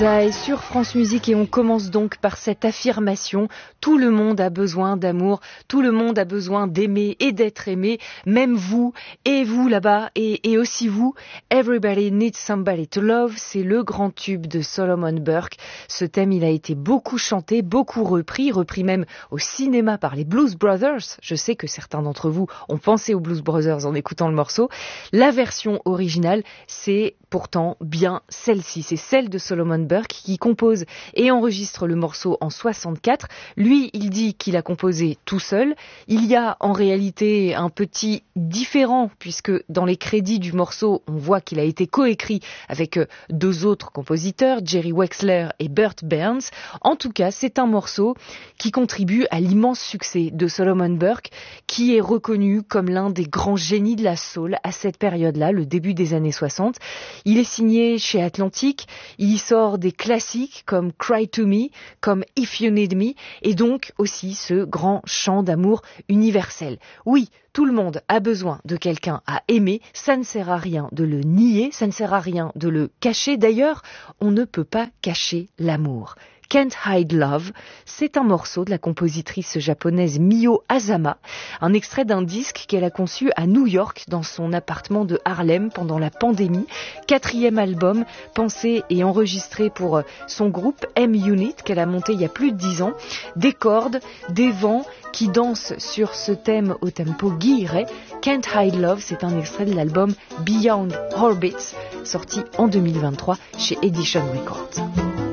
Banzai sur France Musique et on commence donc par cette affirmation. Tout le monde a besoin d'amour, tout le monde a besoin d'aimer et d'être aimé, même vous et vous là-bas et aussi vous. Everybody needs somebody to love, c'est le grand tube de Solomon Burke. Ce thème, il a été beaucoup chanté, beaucoup repris même au cinéma par les Blues Brothers. Je sais que certains d'entre vous ont pensé aux Blues Brothers en écoutant le morceau. La version originale, c'est pourtant bien celle-ci, c'est celle de Solomon Burke qui compose et enregistre le morceau en 64. Lui, il dit qu'il a composé tout seul. Il y a en réalité un petit différent puisque dans les crédits du morceau, on voit qu'il a été coécrit avec deux autres compositeurs, Jerry Wexler et Burt Burns. En tout cas, c'est un morceau qui contribue à l'immense succès de Solomon Burke, qui est reconnu comme l'un des grands génies de la soul à cette période-là, le début des années 60. Il est signé chez Atlantic, il y sort des classiques comme Cry to Me, comme If You Need Me, et donc aussi ce grand chant d'amour universel. Oui, tout le monde a besoin de quelqu'un à aimer, ça ne sert à rien de le nier, ça ne sert à rien de le cacher. D'ailleurs, on ne peut pas cacher l'amour. Can't Hide Love, c'est un morceau de la compositrice japonaise Mio Azama, un extrait d'un disque qu'elle a conçu à New York dans son appartement de Harlem pendant la pandémie. 4e album pensé et enregistré pour son groupe M-Unit qu'elle a monté il y a plus de 10 ans. Des cordes, des vents qui dansent sur ce thème au tempo guilleret. Can't Hide Love, c'est un extrait de l'album Beyond Orbits, sorti en 2023 chez Edition Records.